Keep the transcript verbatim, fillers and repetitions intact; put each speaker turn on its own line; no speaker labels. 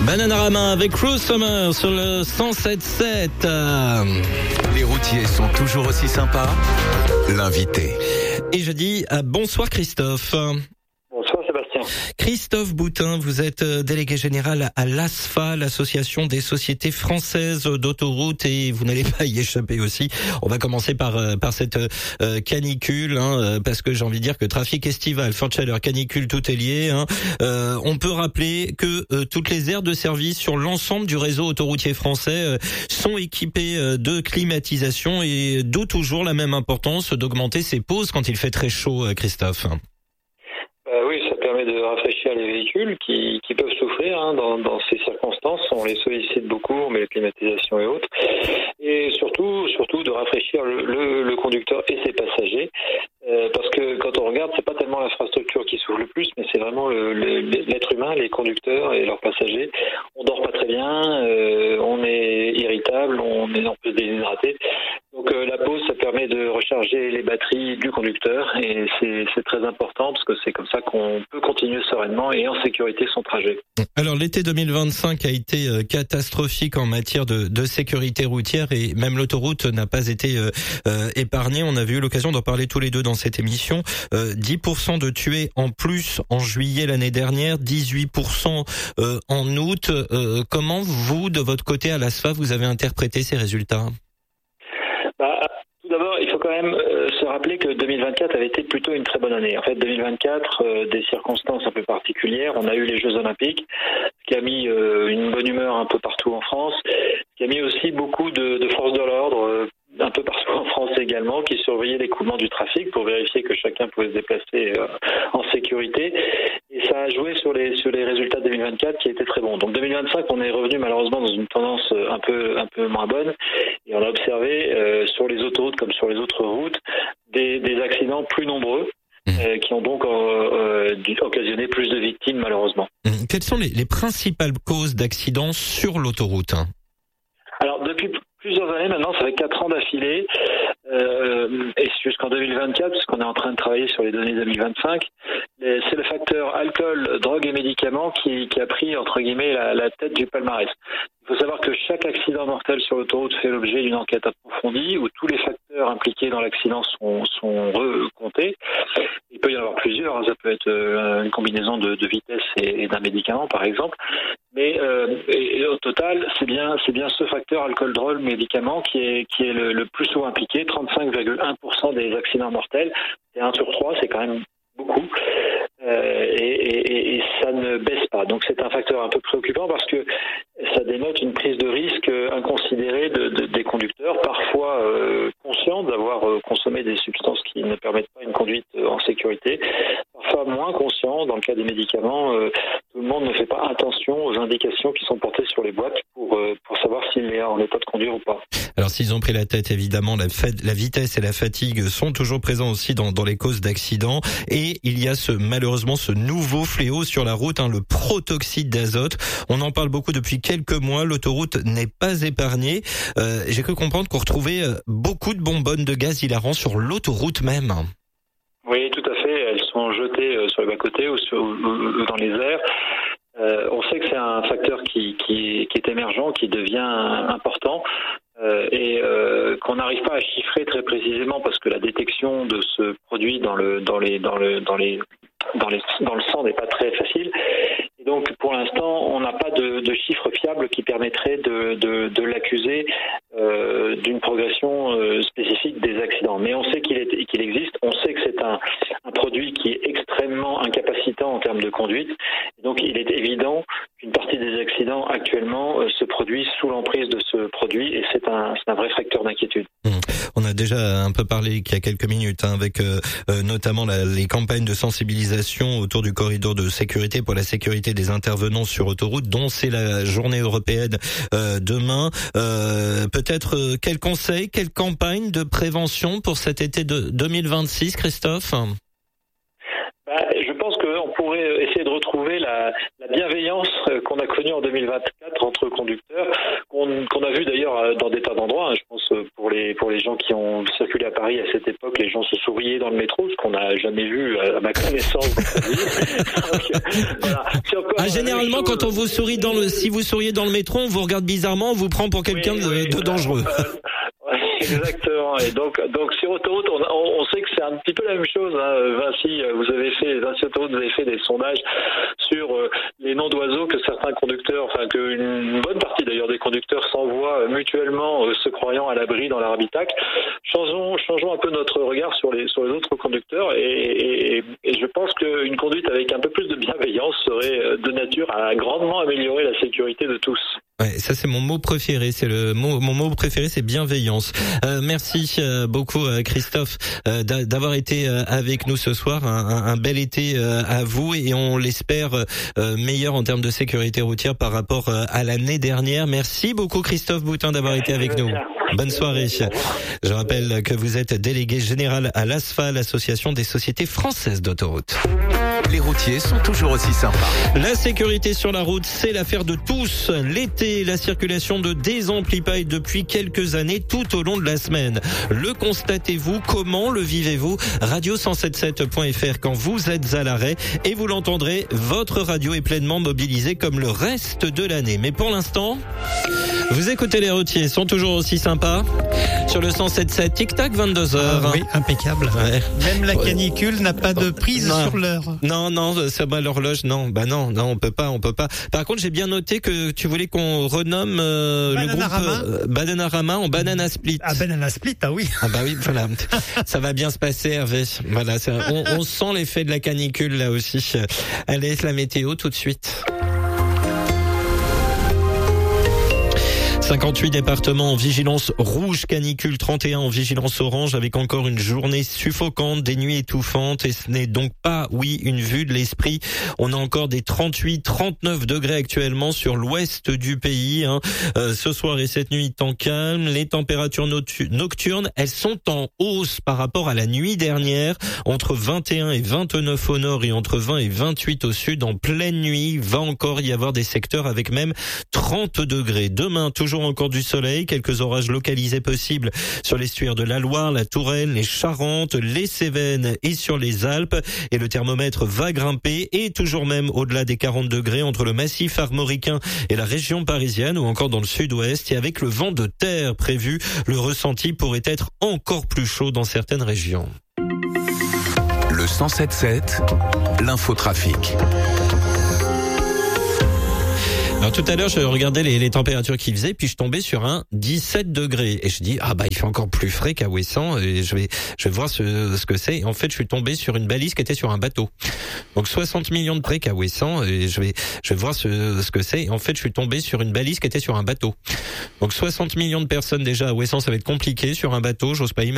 Bananarama avec Cruel Summer sur le cent sept sept. Euh...
Les routiers sont toujours aussi sympas. L'invité.
Et je dis euh, bonsoir Christophe.
Bonsoir Sébastien.
Christophe Boutin, vous êtes délégué général à l'ASFA, l'association des sociétés françaises d'autoroutes, et vous n'allez pas y échapper aussi. On va commencer par par cette euh, canicule, hein, parce que j'ai envie de dire que trafic estival, forte chaleur, canicule, tout est lié. Hein. Euh, on peut rappeler que euh, toutes les aires de service sur l'ensemble du réseau autoroutier français euh, sont équipées euh, de climatisation, et d'où toujours la même importance d'augmenter ses pauses quand il fait très chaud, euh, Christophe.
Euh, oui, ça permet de rafraîchir les véhicules qui, qui peuvent souffrir hein, dans, dans ces circonstances. On les sollicite beaucoup, on met la climatisation et autres. Et surtout, surtout de rafraîchir le, le, le conducteur et ses passagers. Euh, parce que quand on regarde, c'est pas tellement l'infrastructure qui souffre le plus, mais c'est vraiment le, le, l'être humain, les conducteurs et leurs passagers. On dort pas très bien, euh, on est irritable, on est on peut se déshydrater. Donc euh, la pause, ça permet de recharger les batteries du conducteur, et c'est, c'est très important parce que c'est comme ça qu'on peut continuer sereinement et en sécurité son trajet.
Alors l'été deux mille vingt-cinq a été euh, catastrophique en matière de, de sécurité routière, et même l'autoroute n'a pas été euh, euh, épargnée. On avait eu l'occasion d'en parler tous les deux dans cette émission. Euh, dix pour cent de tués en plus en juillet l'année dernière, dix-huit pour cent euh, en août. Euh, comment vous, de votre côté à l'ASFA, vous avez interprété ces résultats ?
Bah, tout d'abord, il faut quand même euh, se rappeler que deux mille vingt-quatre avait été plutôt une très bonne année. En fait, deux mille vingt-quatre, euh, des circonstances un peu particulières. On a eu les Jeux Olympiques, ce qui a mis euh, une bonne humeur un peu partout en France, ce qui a mis aussi beaucoup de, de forces de l'ordre euh, un peu partout en France également, qui surveillaient l'écoulement du trafic pour vérifier que chacun pouvait se déplacer euh, en sécurité. Et ça a joué sur les sur les résultats de deux mille vingt-quatre qui étaient très bons. Donc deux mille vingt-cinq, on est revenu malheureusement dans une tendance un peu un peu moins bonne, et on a observé euh, sur les autoroutes comme sur les autres routes des, des accidents plus nombreux. Euh, qui ont donc euh, euh, occasionné plus de victimes malheureusement.
Quelles sont les, les principales causes d'accidents sur l'autoroute ?
Alors depuis plusieurs années maintenant, ça fait quatre ans d'affilée, euh, et jusqu'en deux mille vingt-quatre, puisqu'on est en train de travailler sur les données deux mille vingt-cinq, c'est le facteur alcool, drogue et médicaments qui, qui a pris entre guillemets la, la tête du palmarès. Il faut savoir que chaque accident mortel sur l'autoroute fait l'objet d'une enquête approfondie où tous les facteurs impliqués dans l'accident sont, sont recomptés. Il peut y en avoir plusieurs, hein. Ça peut être une combinaison de, de vitesse et, et d'un médicament par exemple. Mais euh, et, et au total, c'est bien, c'est bien ce facteur alcool, drogue, médicament qui est, qui est le, le plus souvent impliqué, trente-cinq virgule un pour cent des accidents mortels. C'est un sur trois, c'est quand même beaucoup. Euh, et, et, et ça ne baisse pas. Donc c'est un facteur un peu préoccupant parce que ça dénote une prise de risque inconsidérée de, de, des conducteurs, parfois euh, conscients d'avoir euh, consommé des substances qui ne permettent pas une conduite euh, en sécurité, parfois moins conscients. Dans le cas des médicaments, euh, tout le monde ne fait pas attention aux indications qui sont portées sur les boîtes pour, euh, pour savoir s'il est en état de conduire ou pas.
Alors s'ils ont pris la tête, évidemment, la, fa- la vitesse et la fatigue sont toujours présents aussi dans, dans les causes d'accidents, et il y a ce malheureusement ce nouveau fléau sur la route, hein, le protoxyde d'azote. On en parle beaucoup depuis quelques mois, l'autoroute n'est pas épargnée. Euh, j'ai cru comprendre qu'on retrouvait beaucoup de bonbonnes de gaz hilarant sur l'autoroute même.
Oui, tout à fait. Elles sont jetées sur les bas-côtés ou, sur, ou dans les airs. Euh, on sait que c'est un facteur qui, qui, qui est émergent, qui devient important. Euh, et euh, qu'on n'arrive pas à chiffrer très précisément parce que la détection de ce produit dans le dans les dans le dans les dans les dans le sang n'est pas très facile. Et donc pour l'instant, on n'a pas de, de chiffres fiables qui permettraient de de, de l'accuser euh, d'une progression euh, spécifique des accidents. Mais on sait qu'il est qu'il existe. On sait que c'est un un produit qui est extrêmement incapacitant en termes de conduite. Et donc il est évident qu'une partie des accidents actuellement euh, se produit sous l'emprise de ce produit, et c'est un, c'est un vrai facteur d'inquiétude.
Mmh. On a déjà un peu parlé il y a quelques minutes hein, avec euh, euh, notamment la, les campagnes de sensibilisation autour du corridor de sécurité pour la sécurité des intervenants sur autoroute, dont c'est la journée européenne euh, demain. Euh, peut-être euh, quel conseil, quelle campagne de prévention pour cet été de deux mille vingt-six, Christophe ?
Bah, je pense qu'on pourrait essayer de retrouver la, la bienveillance qu'on a connue en deux mille vingt-quatre entre conducteurs, qu'on, qu'on a vu d'ailleurs dans des tas d'endroits. Hein, je pense pour les pour les gens qui ont circulé à Paris à cette époque, les gens se souriaient dans le métro, ce qu'on n'a jamais vu à ma connaissance. Donc, voilà.
Ah, généralement, quand on vous sourit dans le, si vous souriez dans le métro, on vous regarde bizarrement, on vous prend pour quelqu'un oui, de, oui, de dangereux.
Exactement. Et donc, donc sur autoroute, on, on sait que c'est un petit peu la même chose. Hein. Vinci, vous avez fait, Vinci Autoroute, vous avez fait des sondages sur euh, les noms d'oiseaux que certains conducteurs, enfin qu'une bonne partie d'ailleurs des conducteurs s'envoient mutuellement, euh, se croyant à l'abri dans leur habitacle. Changeons, changeons un peu notre regard sur les sur les autres conducteurs et, et, et je pense qu'une conduite avec un peu plus de bienveillance serait de nature à grandement améliorer la sécurité de tous.
Ouais, ça c'est mon mot préféré, c'est le mot, mon mot préféré, c'est bienveillance. Euh, merci euh, beaucoup euh, Christophe euh, d'avoir été euh, avec nous ce soir. Un, un, un bel été euh, à vous et on l'espère euh, meilleur en termes de sécurité routière par rapport euh, à l'année dernière. Merci beaucoup Christophe Boutin d'avoir été avec nous. Bonne soirée. Je rappelle que vous êtes délégué général à l'ASFA, l'association des sociétés françaises d'autoroutes.
Les routiers sont toujours aussi sympas.
La sécurité sur la route, c'est l'affaire de tous. L'été, la circulation de désemplipaille depuis quelques années tout au long de la semaine. Le constatez-vous? Comment le vivez-vous? radio cent soixante-dix-sept point f r quand vous êtes à l'arrêt et vous l'entendrez, votre radio est pleinement mobilisée comme le reste de l'année. Mais pour l'instant, vous écoutez les routiers, sont toujours aussi sympas. Sur le cent soixante-dix-sept, tic-tac, vingt-deux heures.
Ah oui, impeccable. Ouais. Même la canicule ouais. n'a pas de prise
non.
sur l'heure.
Non, non, ça va l'horloge, non. Bah non, non, on peut pas, on peut pas. Par contre, j'ai bien noté que tu voulais qu'on renomme euh, le groupe euh, Bananarama en Banana Split.
Ah, Banana Split, ah oui.
Ah bah oui, voilà. Ça va bien se passer, Hervé. Voilà, ça, on, on sent l'effet de la canicule là aussi. Allez, la météo tout de suite. cinquante-huit départements en vigilance rouge canicule, trente et un en vigilance orange avec encore une journée suffocante, des nuits étouffantes et ce n'est donc pas, oui, une vue de l'esprit. On a encore des trente-huit, trente-neuf degrés actuellement sur l'ouest du pays. Hein. Euh, ce soir et cette nuit, temps calme. Les températures nocturnes, elles sont en hausse par rapport à la nuit dernière. Entre vingt et un et vingt-neuf au nord et entre vingt et vingt-huit au sud. En pleine nuit, va encore y avoir des secteurs avec même trente degrés. Demain, toujours encore du soleil, quelques orages localisés possibles sur l'estuaire de la Loire, la Touraine, les Charentes, les Cévennes et sur les Alpes. Et le thermomètre va grimper et toujours même au-delà des quarante degrés entre le massif armoricain et la région parisienne ou encore dans le sud-ouest. Et avec le vent de terre prévu, le ressenti pourrait être encore plus chaud dans certaines régions.
Le cent soixante-dix-sept, l'infotrafic.
Alors tout à l'heure, je regardais les, les températures qu'il faisait, puis je tombais sur un dix-sept degrés. Et je dis, ah bah il fait encore plus frais qu'à Ouessant, et je vais je vais voir ce, ce que c'est. Et en fait, je suis tombé sur une balise qui était sur un bateau. Donc soixante millions de près qu'à Ouessant, et je vais je vais voir ce, ce que c'est. Et en fait, je suis tombé sur une balise qui était sur un bateau. Donc soixante millions de personnes déjà à Ouessant, ça va être compliqué sur un bateau, j'ose pas imaginer.